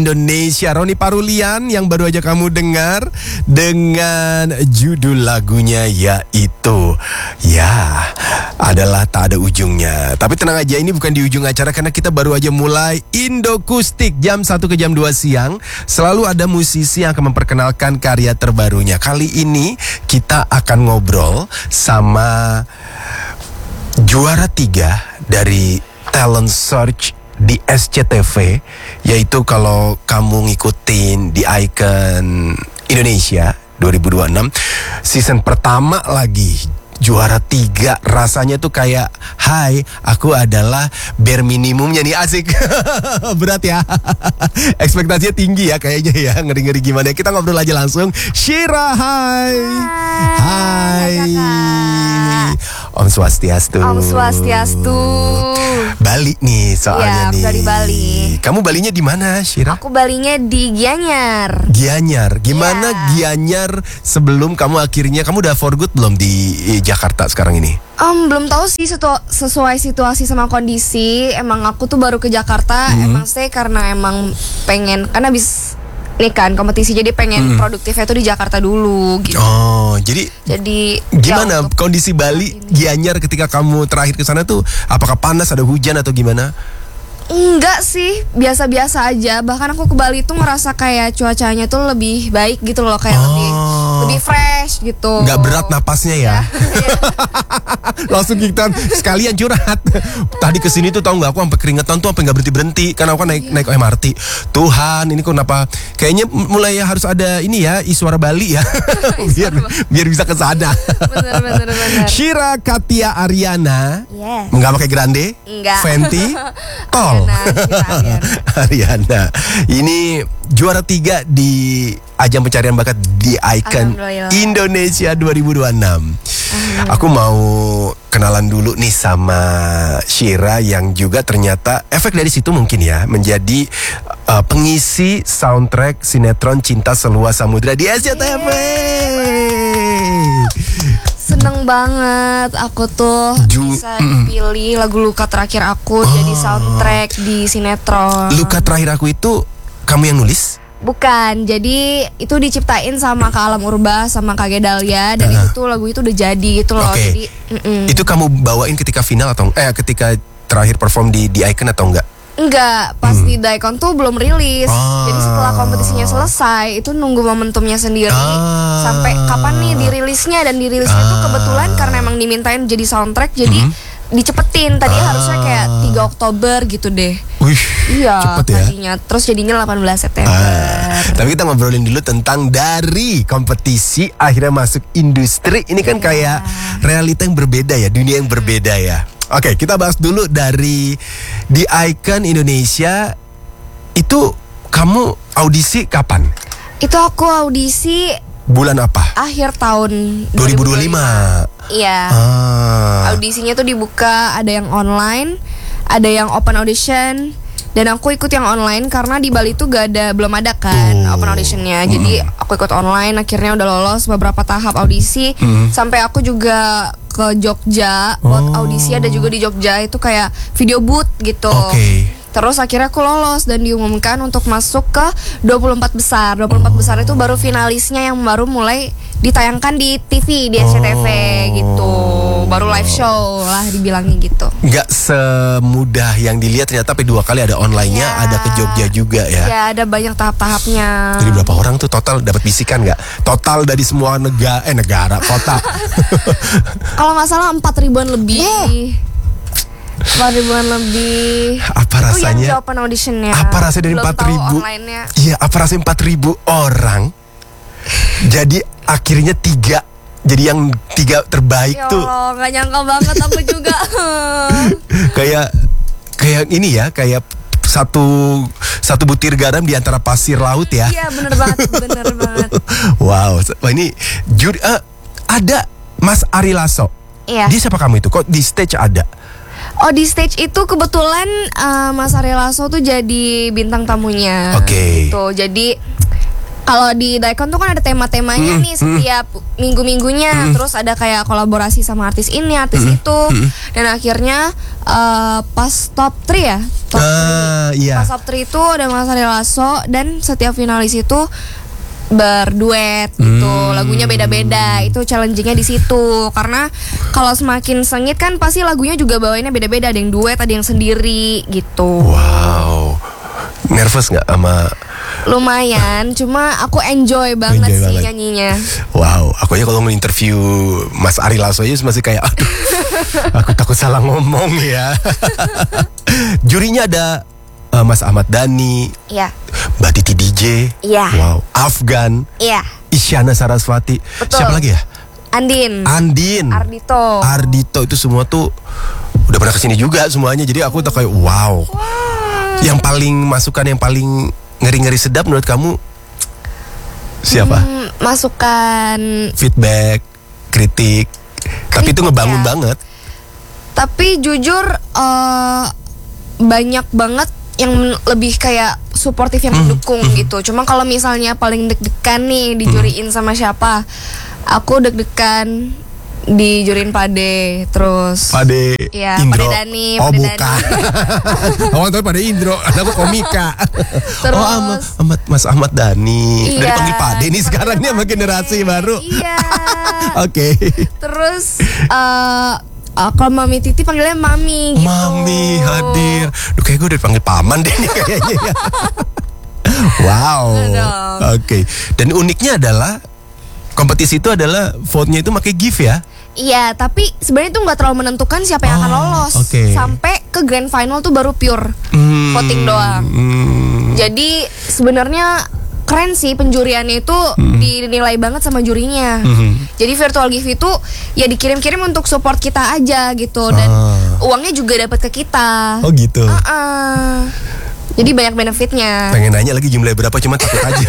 Indonesia, Roni Parulian yang baru aja kamu dengar dengan judul lagunya yaitu ya adalah tak ada ujungnya. Tapi tenang aja, ini bukan di ujung acara karena kita baru aja mulai Indokustik jam 1 ke jam 2 siang. Selalu ada musisi yang akan memperkenalkan karya terbarunya. Kali ini kita akan ngobrol sama juara 3 dari Talent Search di SCTV, yaitu kalau kamu ngikutin di Icon Indonesia 2026 season pertama lagi juara 3, rasanya tuh kayak hai, aku adalah bare minimumnya nih, asik. Berat ya. Ekspektasinya tinggi ya kayaknya ya, ngeri-ngeri gimana. Kita ngobrol aja langsung. Shira, hai. Hai. Om Swastiastu. Om Swastiastu. Bali nih soalnya nih. Iya, dari Bali. Kamu Balinya di mana, Shira? Aku Balinya di Gianyar. Gianyar. Gimana Gianyar sebelum kamu udah for good belum di Jakarta sekarang ini? Belum tahu sih sesuai situasi sama kondisi. Emang aku tuh baru ke Jakarta. Emang stay karena emang pengen, karena habis nih kan kompetisi, jadi pengen produktifnya tuh di Jakarta dulu gitu. Oh, jadi gimana ya, kondisi Bali Gianyar ketika kamu terakhir ke sana tuh? Apakah panas, ada hujan atau gimana? Enggak sih, biasa-biasa aja. Bahkan aku ke Bali tuh ngerasa kayak cuacanya tuh lebih baik gitu loh, kayak lebih fresh gitu. Nggak berat napasnya ya? Langsung kita sekalian curhat. Tadi kesini tuh tahu nggak, aku sampai keringetan tuh, sampai nggak berhenti karena aku naik MRT. Tuhan, ini kenapa? Kayaknya mulai harus ada ini ya, Iswara Bali ya, biar bisa ke sana. Bener. Shira Katia Ariana, Yes. nggak pakai grande, Enggak. Fenty, Tol. Ariana. Ini juara 3 di ajang pencarian bakat di Icon Indonesia 2026. Aku mau kenalan dulu nih sama Shira yang juga ternyata efek dari situ mungkin ya menjadi pengisi soundtrack sinetron Cinta Seluas Samudra di SCTV. Seneng banget aku tuh bisa dipilih lagu Luka Terakhir Aku jadi soundtrack di sinetron. Luka Terakhir Aku itu kamu yang nulis? Bukan, jadi itu diciptain sama Kak Alam Urba sama Kak Gedalia. Dan itu tuh lagu itu udah jadi gitu loh. Jadi, itu kamu bawain ketika final atau ketika terakhir perform di Icon atau enggak? Enggak, pas di Daikon tuh belum rilis. Jadi setelah kompetisinya selesai, itu nunggu momentumnya sendiri sampai kapan nih dirilisnya. Dan dirilisnya tuh kebetulan karena emang dimintain jadi soundtrack, jadi dicepetin. Tadi harusnya kayak 3 Oktober gitu deh. Wih, iya, cepet ya. tadinya. Terus jadinya 18 September. Tapi kita ngobrolin dulu tentang dari kompetisi akhirnya masuk industri. Ini kan kayak realita yang berbeda ya, dunia yang berbeda ya. Oke, kita bahas dulu dari di Icon Indonesia. Itu kamu audisi kapan? Itu aku audisi bulan apa? akhir tahun 2025. Iya. Audisinya tuh dibuka, ada yang online, ada yang open audition. Dan aku ikut yang online karena di Bali tuh belum ada kan open auditionnya. Jadi aku ikut online, akhirnya udah lolos beberapa tahap audisi. Sampai aku juga ke Jogja buat audisi, ada juga di Jogja itu kayak video booth gitu. Terus akhirnya aku lolos dan diumumkan untuk masuk ke 24 besar. 24 besar itu baru finalisnya yang baru mulai ditayangkan di TV, di SCTV gitu. Baru live show lah dibilangnya gitu. Nggak semudah yang dilihat ternyata, tapi 2 kali ada online-nya, ada ke Jogja juga ya. Ya, ada banyak tahap-tahapnya. Jadi berapa orang tuh total, dapat bisikan nggak? Total dari semua negara, kota. Kalau nggak salah 4.000-an lebih. 4.000-an lebih. Apa rasanya? Itu yang open auditionnya. Apa rasanya dari 4.000? Iya, apa rasanya 4.000 orang? Jadi akhirnya 3. Jadi yang 3 terbaik ya tuh. Allah, gak nyangka banget aku juga. Kayak ini ya, kayak satu butir garam di antara pasir laut ya. Iya, bener banget. Wow, wah ini ada Mas Ari Lasso. Iya. Dia siapa kamu itu? Kok di stage ada? Oh, di stage itu kebetulan Mas Ari Lasso tuh jadi bintang tamunya. Oke. Gitu. Jadi Kalau di Daikon tuh kan ada tema-temanya nih setiap minggu-minggunya. Terus ada kayak kolaborasi sama artis ini, artis itu. Dan akhirnya pas top 3 ya. Top 3. Iya. Pas top 3 itu ada Mas Ari Lasso dan setiap finalis itu berduet gitu. Lagunya beda-beda. Itu challengingnya di situ. Karena kalau semakin sengit kan pasti lagunya juga bawainnya beda-beda. Ada yang duet, ada yang sendiri gitu. Wow. Nervous nggak sama? Lumayan, cuma aku enjoy banget nyanyinya. Wow, aku aja kalau nge-interview Mas Ari Lasso aja masih kayak aduh, aku takut salah ngomong ya. Jurinya ada Mas Ahmad Dhani, Iya. Mbak Titi DJ, Iya. wow, Afgan, Iya. Isyana Sarasvati, Betul. siapa lagi ya? Andin, Ardito itu semua tuh udah pernah kesini juga semuanya. Jadi aku tuh kayak wow. Yang paling masukan yang paling ngeri-ngeri sedap menurut kamu siapa? Masukan. Feedback, kritik, tapi itu ngebangun ya. banget. Tapi jujur banyak banget yang lebih kayak suportif yang mendukung gitu. Cuma kalau misalnya paling deg-degan nih dijuriin sama siapa, aku deg-degan dijuriin Pade, terus Pade ya, Indro. Pade Dani, Oh Pade bukan. Awal tahu Pade Indro, aku komika. Terus Mas Ahmad Dhani. Dari Iya. panggil Pade nih sekarang nih sama generasi baru. Iya. Oke. Terus kalau Mami Titi panggilnya Mami gitu. Mami hadir. Duh kayak gue udah dipanggil paman deh nih kayaknya. Wow. Oke. Dan uniknya adalah kompetisi itu adalah vote-nya itu pakai gift ya. Iya, tapi sebenarnya itu nggak terlalu menentukan siapa yang akan lolos. Sampai ke grand final tuh baru pure voting doang. Jadi sebenarnya keren sih penjuriannya itu dinilai banget sama jurinya. Jadi virtual gift itu ya dikirim-kirim untuk support kita aja gitu, dan uangnya juga dapat ke kita. Oh gitu. Jadi banyak benefitnya. Pengen nanya lagi jumlahnya berapa, cuma takut aja.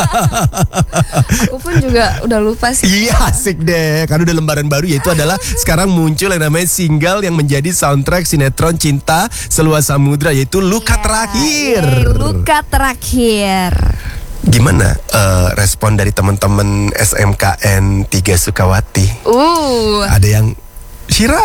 Aku pun juga udah lupa sih. Iya asik deh, karena udah lembaran baru, yaitu adalah sekarang muncul yang namanya single yang menjadi soundtrack sinetron Cinta Seluas Samudra, yaitu Luka Terakhir. Luka Terakhir. Gimana respon dari teman-teman SMKN 3 Sukawati? Ada yang Shira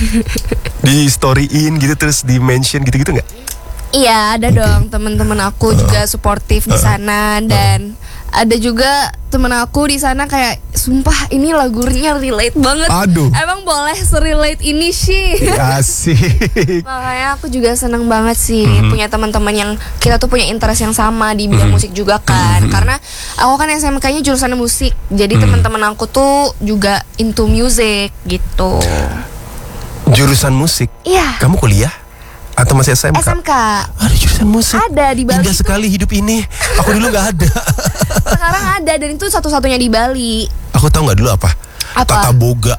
di storyin gitu, terus di mention gitu-gitu nggak? Iya, ada dong, teman-teman aku juga suportif di sana, dan ada juga temen aku di sana kayak sumpah ini lagunya relate banget. Aduh. Emang boleh serelate ini sih. Asik. Makanya aku juga seneng banget sih punya teman-teman yang kita tuh punya interest yang sama di bidang musik juga kan. Karena aku kan SMK-nya jurusan musik. Jadi teman-teman aku tuh juga into music gitu. Jurusan musik? Iya. Kamu kuliah? Atau masih SMK? SMK. Ada jurusan musik? Ada di Bali. Indah sekali hidup ini. Aku dulu gak ada. Sekarang ada, dan itu satu-satunya di Bali. Aku tahu gak dulu apa? Tata Boga.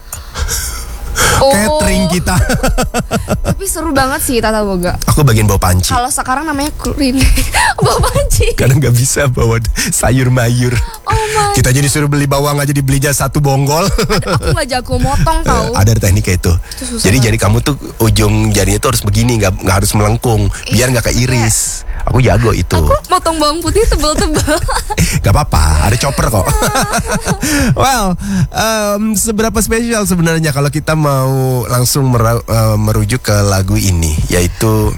Catering kita. Tapi seru banget sih Tata Boga. Aku bagian bawa panci. Kalau sekarang namanya kuliner. Bawa panci. Kadang gak bisa bawa sayur mayur. Kita jadi suruh beli bawang aja, dibelinya satu bonggol. Aku gak jago motong tau. Ada tekniknya itu. Jadi jari kamu tuh ujung jarinya tuh harus begini, nggak harus melengkung, biar nggak keiris. Aku jago itu. Aku motong bawang putih tebel-tebel. Gak apa-apa, ada chopper kok. Well, seberapa spesial sebenarnya kalau kita mau langsung merujuk ke lagu ini, yaitu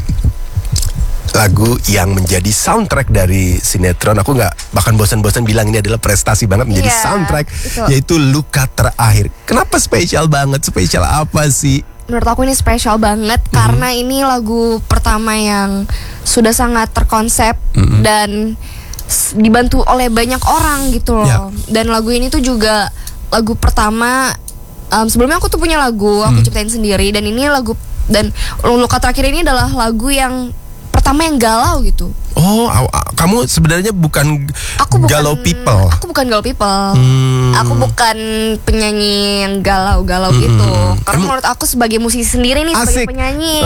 lagu yang menjadi soundtrack dari sinetron. Aku nggak bahkan bosan-bosan bilang ini adalah prestasi banget menjadi soundtrack, yaitu Luka Terakhir. Kenapa spesial banget? Spesial apa sih? Menurut aku ini spesial banget karena ini lagu pertama yang sudah sangat terkonsep dan dibantu oleh banyak orang gitu loh. Dan lagu ini tuh juga lagu pertama. Sebelumnya aku tuh punya lagu, aku ciptain sendiri, dan ini lagu, dan Luka Terakhir ini adalah lagu yang pertama yang galau gitu. Oh, kamu sebenarnya bukan galau people. Aku bukan galau people. Aku bukan penyanyi yang galau-galau gitu. Karena menurut aku sebagai musisi sendiri nih, sebagai penyanyi,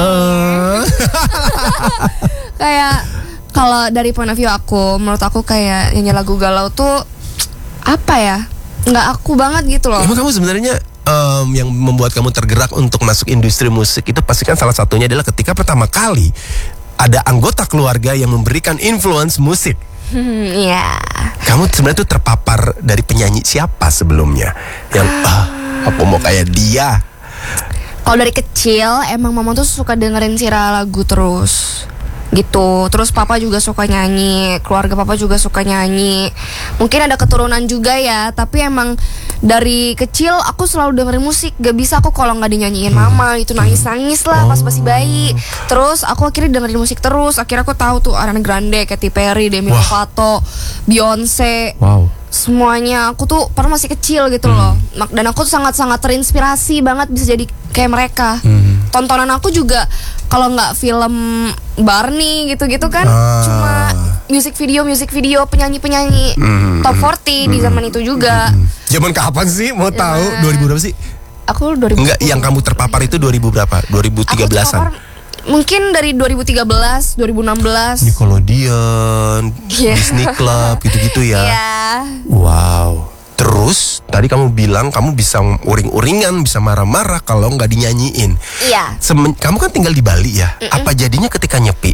kayak kalau dari point of view aku, menurut aku kayak nyanyi lagu galau tuh apa ya? Nggak aku banget gitu loh. Emang kamu sebenarnya yang membuat kamu tergerak untuk masuk industri musik itu pasti kan salah satunya adalah ketika pertama kali ada anggota keluarga yang memberikan influence musik. Iya. Kamu sebenarnya tuh terpapar dari penyanyi siapa sebelumnya? Yang aku mau kayak dia. Kalau dari kecil emang mama tuh suka dengerin Sira lagu terus gitu. Terus papa juga suka nyanyi, keluarga papa juga suka nyanyi. Mungkin ada keturunan juga ya, tapi emang dari kecil aku selalu dengerin musik. Gak bisa aku kalau nggak dinyanyiin mama itu nangis-nangis lah pas masih bayi. Terus aku akhirnya dengerin musik terus. Akhirnya aku tahu tuh Ariana Grande, Katy Perry, Demi Lovato, Beyonce. Wow. Semuanya aku tuh pernah masih kecil gitu loh. Dan aku tuh sangat-sangat terinspirasi banget bisa jadi kayak mereka. Tontonan aku juga kalau nggak film Barney gitu-gitu kan, cuma music video penyanyi-penyanyi top 40 di zaman itu juga. Zaman kapan sih? Mau tahu? 2000 berapa sih? Aku 2000. Enggak, yang kamu terpapar itu 2000 berapa? 2013-an. Mungkin dari 2013, 2016. Nickelodeon, Disney Club, gitu-gitu ya. Wow. Terus tadi kamu bilang kamu bisa uring-uringan, bisa marah-marah kalau nggak dinyanyiin. Iya. Kamu kan tinggal di Bali ya. Apa jadinya ketika nyepi?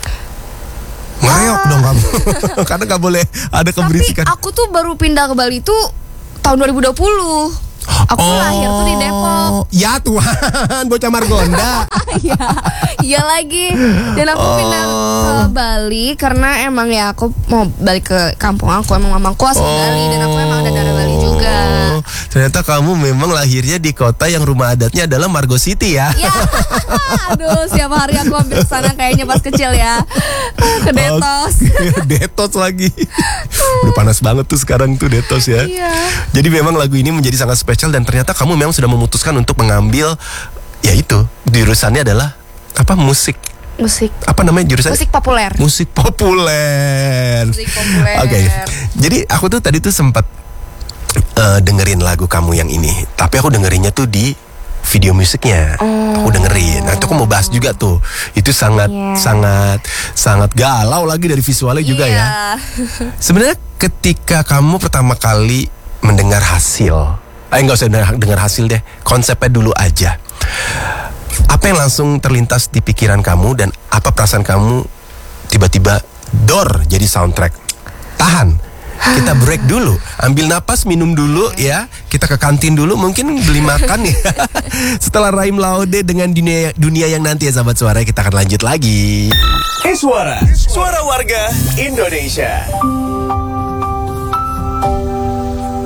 Ngereok dong kamu. Karena nggak boleh ada keberisikan. Tapi aku tuh baru pindah ke Bali tuh tahun 2020. Aku lahir tuh di Depok. Ya Tuhan, bocah Margonda. Iya lagi. Dan aku pindah ke Bali karena emang ya aku mau balik ke kampung aku. Emang mamaku asli Bali dan aku emang ada darah Bali juga. Ternyata kamu memang lahirnya di kota yang rumah adatnya adalah Margo City ya. Ya. Aduh, setiap hari aku hampir kesana kayaknya pas kecil ya. Ke Detos. Detos lagi. Udah panas banget tuh sekarang tuh Detos ya. Iya. Jadi memang lagu ini menjadi sangat spesial dan ternyata kamu memang sudah memutuskan untuk mengambil, yaitu jurusannya adalah apa, musik. Apa namanya jurusan? Musik populer. Musik populer. Oke. Jadi aku tuh tadi tuh sempat dengerin lagu kamu yang ini, tapi aku dengerinnya tuh di video musiknya. Aku dengerin. Nah, itu aku mau bahas juga tuh. Itu sangat galau lagi dari visualnya juga ya. Sebenarnya ketika kamu pertama kali mendengar hasil, nggak usah dengar hasil deh, konsepnya dulu aja. Apa yang langsung terlintas di pikiran kamu dan apa perasaan kamu tiba-tiba dor jadi soundtrack? Tahan, kita break dulu, ambil napas, minum dulu ya. Kita ke kantin dulu, mungkin beli makan ya. Setelah Raim Laude dengan dunia yang nanti ya sahabat suara, kita akan lanjut lagi. Suara warga Indonesia.